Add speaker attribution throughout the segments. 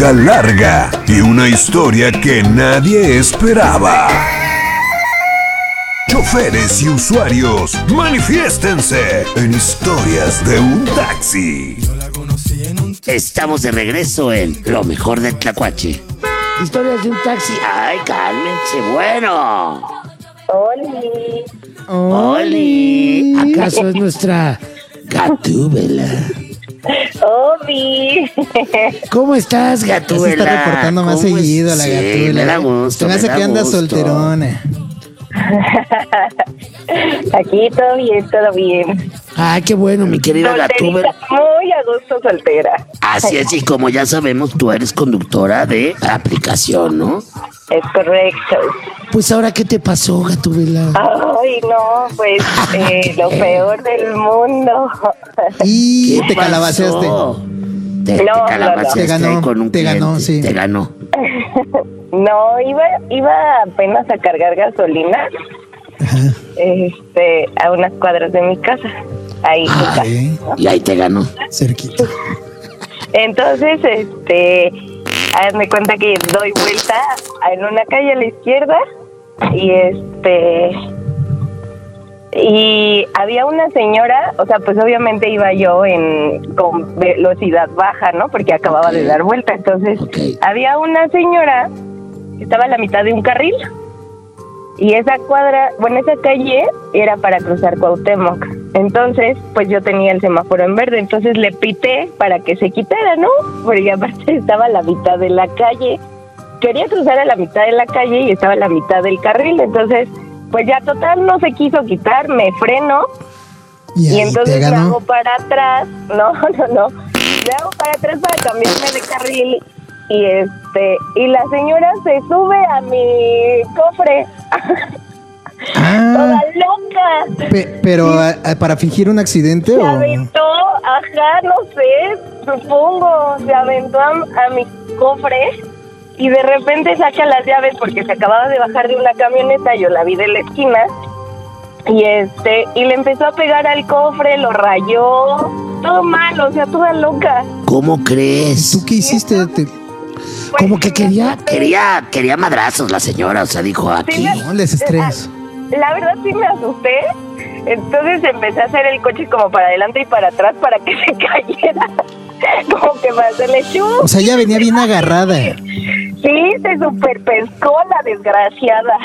Speaker 1: boca larga y una historia que nadie esperaba. Choferes y usuarios, manifiéstense en Historias de un Taxi.
Speaker 2: Estamos de regreso en Lo Mejor del Tlacuache. Historias de un Taxi. ¡Ay, cálmense! Bueno.
Speaker 3: ¡Oli!
Speaker 2: ¡Oli! ¿Acaso es nuestra Gatúbela?
Speaker 3: ¡Oli!
Speaker 2: ¿Cómo estás, Gatúbela?
Speaker 4: Se está reportando más seguido la Gatúbela.
Speaker 2: Me da gusto.
Speaker 4: Se me hace que anda solterona.
Speaker 3: Aquí todo bien, todo bien.
Speaker 2: Ay, qué bueno, mi querida Gatúbela.
Speaker 3: Muy a gusto soltera.
Speaker 2: Así es, y como ya sabemos, tú eres conductora de aplicación, ¿no?
Speaker 3: Es correcto.
Speaker 2: Pues ahora, ¿qué te pasó, Gatúbela?
Speaker 3: Ay, no, pues lo peor del mundo.
Speaker 4: Y
Speaker 2: ¿Qué
Speaker 4: te
Speaker 2: pasó?
Speaker 4: calabaceaste.
Speaker 2: Te calabaceaste
Speaker 4: Te ganó,
Speaker 2: con un
Speaker 4: te ganó,
Speaker 2: cliente,
Speaker 4: sí.
Speaker 2: Te ganó.
Speaker 3: No, iba apenas a cargar gasolina. A unas cuadras de mi casa. Ahí,
Speaker 4: Sí,
Speaker 2: Y ahí te ganó.
Speaker 4: cerquita.
Speaker 3: Entonces, hazme cuenta que doy vuelta en una calle a la izquierda y había una señora, o sea, pues obviamente iba yo con velocidad baja, ¿no? Porque acababa de dar vuelta. Entonces, había una señora que estaba a la mitad de un carril y esa calle era para cruzar Cuauhtémoc. Entonces, pues yo tenía el semáforo en verde, entonces le pité para que se quitara, ¿no? Porque aparte estaba a la mitad de la calle. Quería cruzar a la mitad de la calle y estaba a la mitad del carril, entonces, pues ya total no se quiso quitar, me freno y entonces me hago para atrás, me hago para atrás para cambiarme de carril y la señora se sube a mi cofre. Toda loca.
Speaker 4: Pero para fingir un accidente
Speaker 3: Se
Speaker 4: o
Speaker 3: aventó, no sé, supongo, se aventó a mi cofre y de repente saca las llaves porque se acababa de bajar de una camioneta, yo la vi de la esquina y le empezó a pegar al cofre, lo rayó, todo mal, o sea, toda loca.
Speaker 2: ¿Cómo crees?
Speaker 4: ¿tú qué hiciste?
Speaker 2: Como que quería madrazos la señora, o sea, dijo aquí.
Speaker 4: No les estrés.
Speaker 3: La verdad sí me asusté, entonces empecé a hacer el coche como para adelante y para atrás para que se cayera, como que para hacerle chu.
Speaker 4: O sea, ya venía bien agarrada.
Speaker 3: Sí, se superpescó la desgraciada.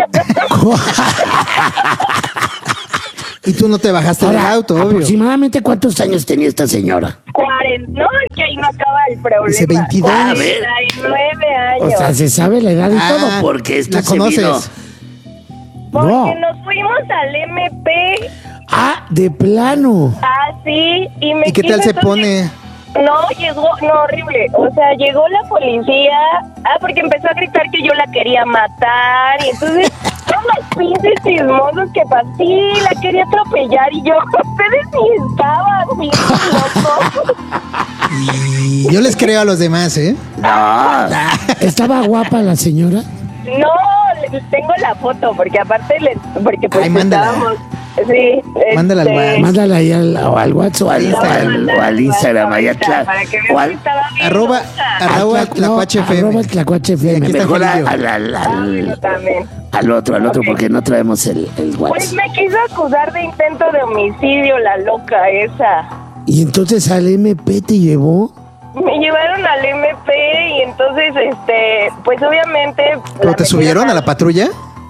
Speaker 4: Y tú no te bajaste del auto, obvio.
Speaker 2: ¿Aproximadamente cuántos años tenía esta señora?
Speaker 3: 40, no, es que ahí no acaba el problema.
Speaker 4: Dice 22.
Speaker 2: A ver.
Speaker 3: 49 años.
Speaker 2: O sea, se sabe la edad y todo porque esto
Speaker 4: ¿la
Speaker 2: se vino.
Speaker 4: conoces?
Speaker 3: Porque
Speaker 2: No.
Speaker 3: nos fuimos al MP.
Speaker 2: Ah, de plano.
Speaker 3: Sí, y me
Speaker 4: ¿Y qué tal
Speaker 3: quiso,
Speaker 4: se
Speaker 3: entonces,
Speaker 4: pone?
Speaker 3: No, horrible. O sea, llegó la policía. Porque empezó a gritar que yo la quería matar. Y entonces, todos los pinches chismosos que pasé, la quería atropellar. Y yo, ustedes ni estaban, bien locos.
Speaker 4: Yo les creo a los demás, ¿eh?
Speaker 2: No. ¿Estaba guapa la señora?
Speaker 3: No, tengo la foto, porque aparte, porque pues
Speaker 4: Ay, mándala.
Speaker 3: estábamos. Sí.
Speaker 4: Mándala al WhatsApp.
Speaker 2: Mándala ahí al WhatsApp o al Instagram. Ahí
Speaker 3: Para que vean que estaba bien
Speaker 4: Arroba
Speaker 3: loca.
Speaker 4: Tlacuache FM.
Speaker 2: Arroba el Tlacuache FM.
Speaker 4: Aquí está
Speaker 2: Mejor
Speaker 4: Angelillo.
Speaker 3: También.
Speaker 2: al otro, porque no traemos el
Speaker 3: Pues
Speaker 2: WhatsApp.
Speaker 3: me quiso acusar de intento de homicidio, la loca esa.
Speaker 2: Y entonces al MP te llevó.
Speaker 3: Me llevaron al MP y entonces, pues obviamente...
Speaker 4: ¿Pero te subieron a la patrulla?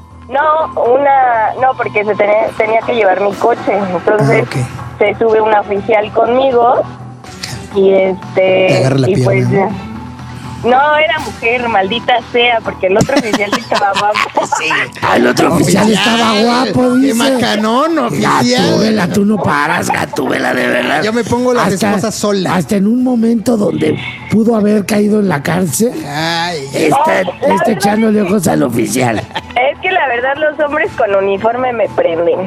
Speaker 3: No, porque tenía que llevar mi coche. Entonces se sube una oficial conmigo y
Speaker 4: Te agarra la pierna,
Speaker 3: pues...
Speaker 4: ¿no?
Speaker 3: No, era mujer, maldita sea, porque el otro oficial estaba guapo.
Speaker 2: Sí, el otro oficial estaba guapo,
Speaker 4: ¡Qué
Speaker 2: dice.
Speaker 4: macanón, oficial!
Speaker 2: Gatúbela, tú no paras, Gatúbela, de verdad.
Speaker 4: Yo me pongo las esposas sola.
Speaker 2: Hasta en un momento donde pudo haber caído en la cárcel,
Speaker 4: Ay,
Speaker 2: está echándole ojos al oficial.
Speaker 3: Es que la verdad los hombres con uniforme me prenden.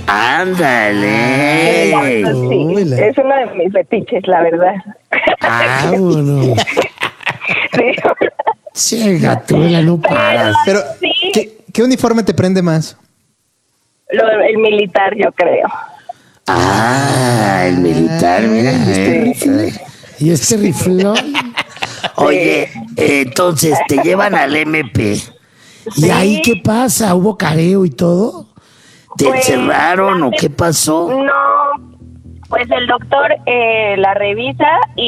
Speaker 2: Ándale.
Speaker 3: Sí,
Speaker 4: Hola.
Speaker 3: es uno de mis fetiches, la verdad.
Speaker 2: Vámonos.
Speaker 3: Sí.
Speaker 2: Sí, Gatúbela, no paras.
Speaker 4: pero
Speaker 3: Sí.
Speaker 4: ¿qué uniforme te prende más?
Speaker 3: El militar, yo creo.
Speaker 2: Ah, el militar, mira.
Speaker 4: Este
Speaker 2: Y este riflón. Oye, entonces te llevan al MP. ¿Y
Speaker 3: Sí.
Speaker 2: ahí qué pasa? ¿Hubo careo y todo? ¿Te
Speaker 3: Pues,
Speaker 2: encerraron o qué pasó?
Speaker 3: No, pues el doctor la revisa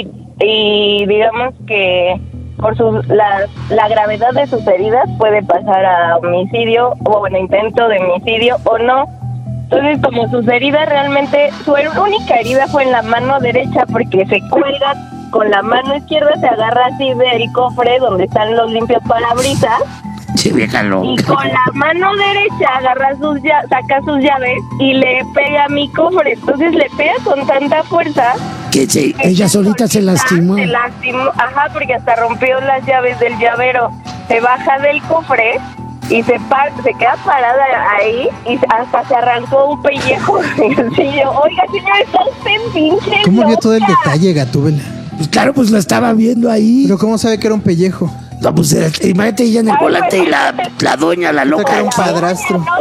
Speaker 3: y digamos que por la gravedad de sus heridas puede pasar a homicidio o bueno, intento de homicidio o no. Entonces, como sus heridas realmente, su única herida fue en la mano derecha porque se cuelga con la mano izquierda, se agarra así del cofre donde están los limpios parabrisas.
Speaker 2: Che, vieja
Speaker 3: Y
Speaker 2: loca.
Speaker 3: con la mano derecha agarra saca sus llaves y le pega a mi cofre. Entonces le pega con tanta fuerza
Speaker 2: Que ella solita se lastimó.
Speaker 3: Se lastimó, ajá, porque hasta rompió las llaves del llavero. Se baja del cofre y se queda parada ahí y hasta se arrancó un pellejo. Y yo, oiga, señor, está usted pinche
Speaker 4: ¿Cómo vio todo el
Speaker 3: loca.
Speaker 4: detalle, Gatúbela?
Speaker 2: Pues claro, pues la estaba viendo ahí.
Speaker 4: Pero ¿cómo sabe que era un pellejo?
Speaker 2: No, pues imagínate ella en el
Speaker 3: Ay,
Speaker 2: volante y
Speaker 3: pues,
Speaker 2: la doña, la
Speaker 4: que
Speaker 2: loca.
Speaker 4: era un padrastro.
Speaker 3: No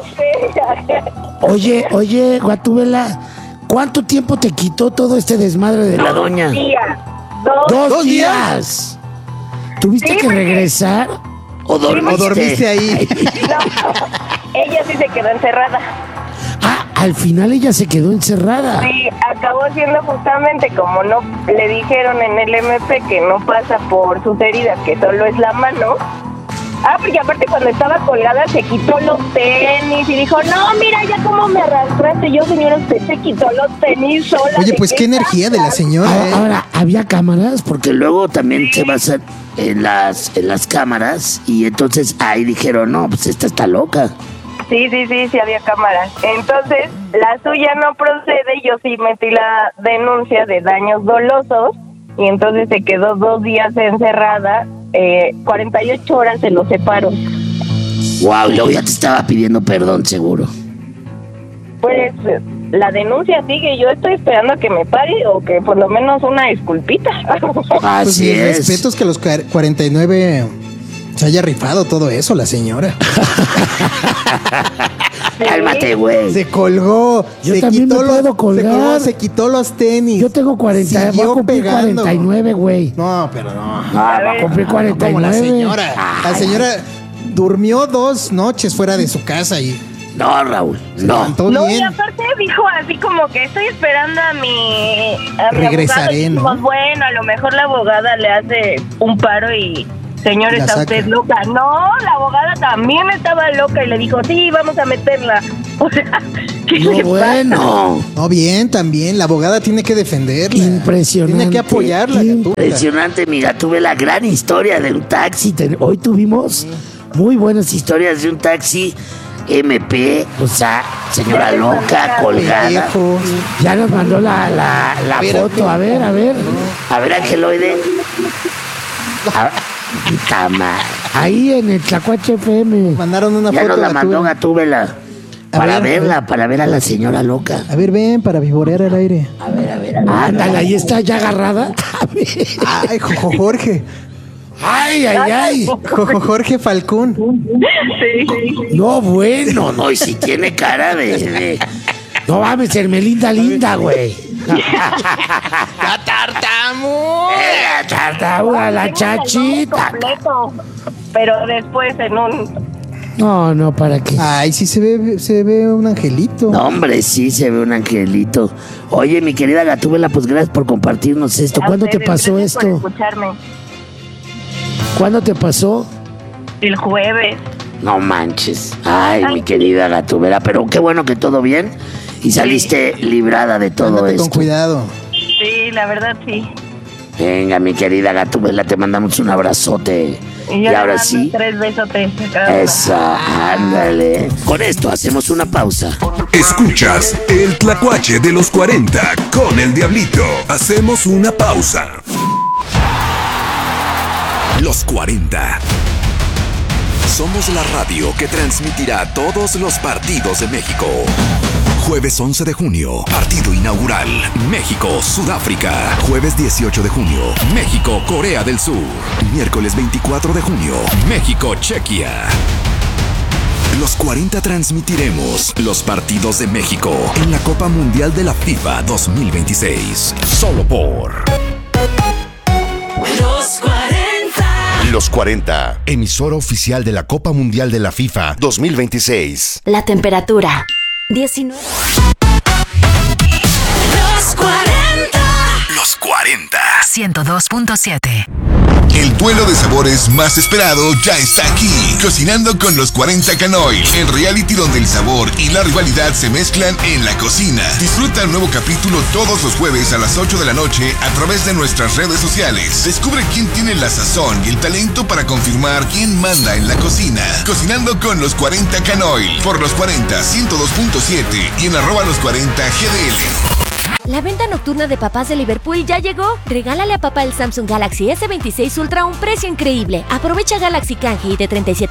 Speaker 3: sé.
Speaker 2: Oye, Gatúbela, ¿cuánto tiempo te quitó todo este desmadre de la doña?
Speaker 3: Días.
Speaker 2: ¡Dos días! ¿Tuviste
Speaker 3: Sí,
Speaker 2: que
Speaker 3: porque-
Speaker 2: regresar o dormiste?
Speaker 4: ¿O dormiste ahí?
Speaker 3: No, ella sí se quedó encerrada.
Speaker 2: Ah, al final ella se quedó encerrada.
Speaker 3: Sí, acabó siendo justamente como no le dijeron en el MP que no pasa por sus heridas, que solo es la mano. Ah, porque aparte cuando estaba colgada se quitó los tenis y dijo, no, mira ya cómo me arrastraste. Yo, señora, usted se quitó los tenis sola.
Speaker 4: Oye,
Speaker 3: ¿de
Speaker 4: pues qué energía de la
Speaker 3: habla?
Speaker 4: señora, ¿eh?
Speaker 2: Ahora, ¿había cámaras? Porque luego también se basan en las cámaras y entonces ahí dijeron, no, pues esta está loca.
Speaker 3: Sí, había cámaras. Entonces, la suya no procede, yo sí metí la denuncia de daños dolosos y entonces se quedó 2 días encerrada, 48 horas se lo separo.
Speaker 2: Wow, y luego ya te estaba pidiendo perdón, seguro.
Speaker 3: Pues la denuncia sigue, yo estoy esperando a que me pare o que por lo menos una disculpita.
Speaker 4: Pues
Speaker 2: Así
Speaker 4: mis
Speaker 2: es.
Speaker 4: respetos que a los 49 se haya rifado todo eso, la señora.
Speaker 2: Cálmate, güey.
Speaker 4: Se colgó,
Speaker 2: Yo
Speaker 4: se
Speaker 2: también
Speaker 4: quitó
Speaker 2: me puedo colgar.
Speaker 4: se quitó los tenis.
Speaker 2: Yo tengo 40, voy a
Speaker 4: Siguió
Speaker 2: cumplir
Speaker 4: pegando.
Speaker 2: 49, güey.
Speaker 4: No, pero no.
Speaker 2: Ah, va a cumplir 49.
Speaker 4: Como la señora. La
Speaker 2: Ay,
Speaker 4: señora durmió 2 noches fuera de su casa y
Speaker 2: No, Raúl,
Speaker 4: se
Speaker 2: no.
Speaker 4: levantó
Speaker 3: No, y
Speaker 4: bien.
Speaker 3: aparte dijo así como que estoy esperando a mi
Speaker 4: Regresaré,
Speaker 3: abogado.
Speaker 4: ¿no?
Speaker 3: Dijimos, bueno, a lo mejor la abogada le hace un paro y señor,
Speaker 4: La
Speaker 3: está
Speaker 4: saca.
Speaker 3: usted loca. No, la abogada también estaba loca y le dijo, sí, vamos a meterla. O sea, ¿qué
Speaker 2: No,
Speaker 3: le pasa?
Speaker 2: bueno.
Speaker 4: No, bien, también. La abogada tiene que defenderla.
Speaker 2: Impresionante.
Speaker 4: Tiene que apoyarla. Gatúbela.
Speaker 2: Impresionante, amiga. Tuve la gran historia de un taxi. Hoy tuvimos muy buenas historias de un taxi MP, o sea, señora loca, colgada.
Speaker 4: Pendejos.
Speaker 2: Ya nos mandó la
Speaker 4: ver,
Speaker 2: foto. A ver. A ver, Angeloide. Puta madre. Ahí en el Tlacuache FM.
Speaker 4: Mandaron una
Speaker 2: Ya
Speaker 4: foto.
Speaker 2: nos la mandó
Speaker 4: Gatúbela.
Speaker 2: Gatúbela. Para
Speaker 4: ver,
Speaker 2: verla, para ver a la señora loca.
Speaker 4: A ver, ven, para vivorear al aire.
Speaker 2: A ver. Ándale, ahí está ya agarrada. A ver.
Speaker 4: Ay, Jojo Jorge.
Speaker 2: Ay.
Speaker 4: Jojo Jorge Falcón.
Speaker 2: No, bueno, no, y si tiene cara de... No mames, Hermelinda linda, güey.
Speaker 4: ¡La tartamuda!
Speaker 2: La tartamuda, la chachita.
Speaker 3: Completo, pero después en un...
Speaker 2: No, ¿para qué?
Speaker 4: Ay, sí se ve un angelito.
Speaker 2: No, hombre, sí, se ve un angelito. Oye, mi querida Gatúbela, pues gracias por compartirnos esto.
Speaker 3: A
Speaker 2: ¿Cuándo te
Speaker 3: ustedes,
Speaker 2: pasó
Speaker 3: gracias por
Speaker 2: esto?
Speaker 3: escucharme.
Speaker 2: ¿Cuándo te pasó?
Speaker 3: El jueves.
Speaker 2: No manches. Ay, mi querida Gatúbela, pero qué bueno que todo bien y saliste librada de todo
Speaker 4: Ándate
Speaker 2: esto.
Speaker 4: con cuidado.
Speaker 3: Sí, la verdad sí.
Speaker 2: Venga, mi querida Gatúbela, te mandamos un abrazote. Y
Speaker 3: yo le
Speaker 2: ahora
Speaker 3: mando
Speaker 2: sí,
Speaker 3: 3 besotes a cada uno.
Speaker 2: esa, ándale. Con esto hacemos una pausa.
Speaker 1: Escuchas el Tlacuache de los 40 con el Diablito. Hacemos una pausa.
Speaker 5: Los 40. Somos la radio que transmitirá todos los partidos de México. Jueves 11 de junio, partido inaugural, México-Sudáfrica. Jueves 18 de junio, México-Corea del Sur. Miércoles 24 de junio, México-Chequia. Los 40 transmitiremos los partidos de México en la Copa Mundial de la FIFA 2026. Solo por...
Speaker 6: Los 40.
Speaker 1: Los 40, emisora oficial de la Copa Mundial de la FIFA 2026.
Speaker 6: La temperatura, 19.
Speaker 5: Los 40. Los 40.
Speaker 6: 102.7.
Speaker 1: El duelo de sabores más esperado ya está aquí. Cocinando con los 40 Canoil, el reality donde el sabor y la rivalidad se mezclan en la cocina. Disfruta el nuevo capítulo todos los jueves a las 8 de la noche a través de nuestras redes sociales. Descubre quién tiene la sazón y el talento para confirmar quién manda en la cocina. Cocinando con los 40 Canoil, por los 40 102.7 y en @los40GDL.
Speaker 7: La venta nocturna de papás de Liverpool ya llegó. Regálale a papá el Samsung Galaxy S26 Ultra a un precio increíble. Aprovecha Galaxy Canje y de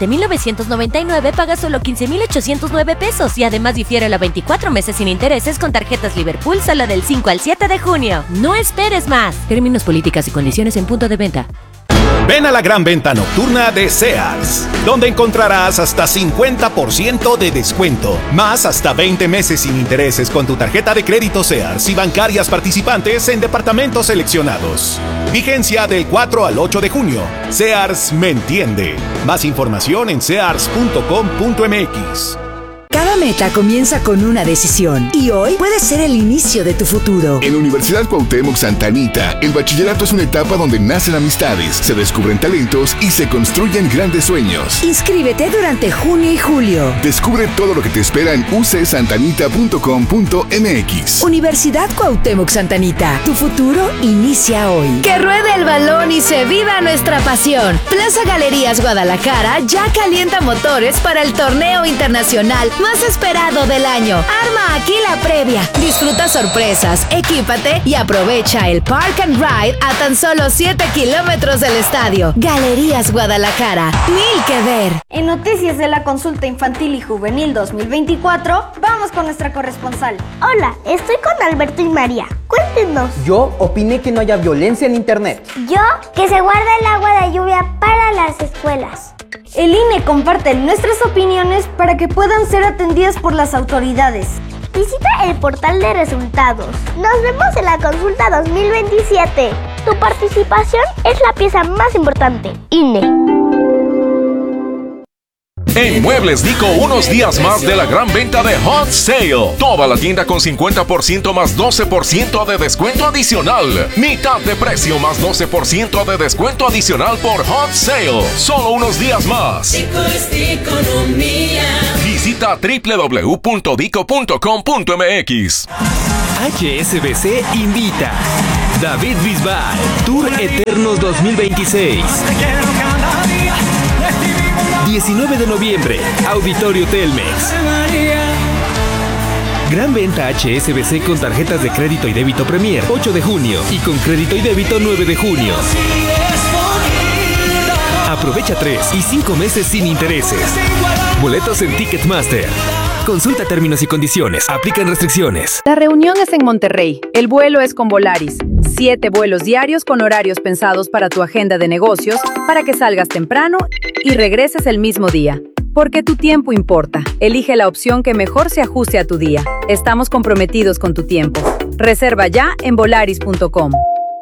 Speaker 7: 37,999 paga solo 15,809 pesos y además difiere a 24 meses sin intereses con tarjetas Liverpool solo del 5 al 7 de junio. No esperes más. Términos, políticas y condiciones en punto de venta.
Speaker 8: Ven a la gran venta nocturna de Sears, donde encontrarás hasta 50% de descuento, más hasta 20 meses sin intereses con tu tarjeta de crédito Sears y bancarias participantes en departamentos seleccionados. Vigencia del 4 al 8 de junio. Sears me entiende. Más información en sears.com.mx.
Speaker 9: Cada meta comienza con una decisión y hoy puede ser el inicio de tu futuro.
Speaker 1: En Universidad Cuauhtémoc Santa Anita, el bachillerato es una etapa donde nacen amistades, se descubren talentos y se construyen grandes sueños.
Speaker 9: Inscríbete durante junio y julio.
Speaker 1: Descubre todo lo que te espera en ucsantanita.com.mx.
Speaker 9: Universidad Cuauhtémoc Santa Anita, tu futuro inicia hoy.
Speaker 10: Que ruede el balón y se viva nuestra pasión. Plaza Galerías Guadalajara ya calienta motores para el torneo internacional más esperado del año. Arma aquí la previa. Disfruta sorpresas, equípate y aprovecha el Park and Ride a tan solo 7 kilómetros del estadio. Galerías Guadalajara, mil que ver.
Speaker 11: En noticias de la consulta infantil y juvenil 2024, vamos con nuestra corresponsal.
Speaker 12: Hola, estoy con Alberto y María. Cuéntenos.
Speaker 13: Yo opiné que no haya violencia en internet.
Speaker 12: Yo, que se guarde el agua de lluvia para las escuelas.
Speaker 11: El INE comparte nuestras opiniones para que puedan ser atendidas por las autoridades.
Speaker 12: Visita el portal de resultados. Nos vemos en la consulta 2027. Tu participación es la pieza más importante. INE.
Speaker 14: En Muebles Dico, unos días más de la gran venta de Hot Sale. Toda la tienda con 50% más 12% de descuento adicional. Mitad de precio más 12% de descuento adicional por Hot Sale. Solo unos días más.
Speaker 15: Dico es economía.
Speaker 14: Visita www.dico.com.mx.
Speaker 16: HSBC invita. David Bisbal, Tour Eternos 2026. 19 de noviembre, Auditorio Telmex. Gran venta HSBC con tarjetas de crédito y débito Premier 8 de junio y con crédito y débito 9 de junio. Aprovecha 3 y 5 meses sin intereses. Boletos en Ticketmaster. Consulta términos y condiciones. Aplican restricciones.
Speaker 17: La reunión es en Monterrey. El vuelo es con Volaris. 7 vuelos diarios con horarios pensados para tu agenda de negocios, para que salgas temprano y regreses el mismo día. Porque tu tiempo importa. Elige la opción que mejor se ajuste a tu día. Estamos comprometidos con tu tiempo. Reserva ya en volaris.com.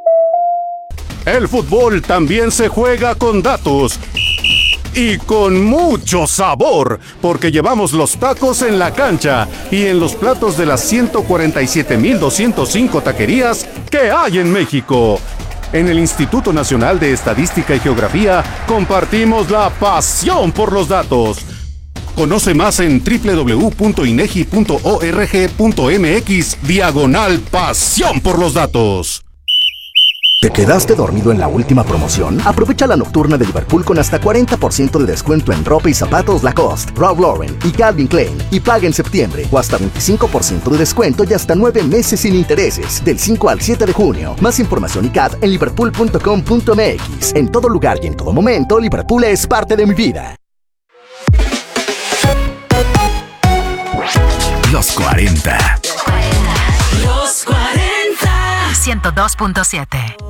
Speaker 18: El fútbol también se juega con datos. Y con mucho sabor, porque llevamos los tacos en la cancha y en los platos de las 147,205 taquerías que hay en México. En el Instituto Nacional de Estadística y Geografía compartimos la pasión por los datos. Conoce más en www.inegi.org.mx/pasión por los datos.
Speaker 19: ¿Te quedaste dormido en la última promoción? Aprovecha la nocturna de Liverpool con hasta 40% de descuento en ropa y zapatos Lacoste, Ralph Lauren y Calvin Klein. Y paga en septiembre, o hasta 25% de descuento y hasta 9 meses sin intereses, del 5 al 7 de junio. Más información y CAT en liverpool.com.mx. En todo lugar y en todo momento, Liverpool es parte de mi vida.
Speaker 5: Los 40.
Speaker 15: Los 40.
Speaker 6: 102.7.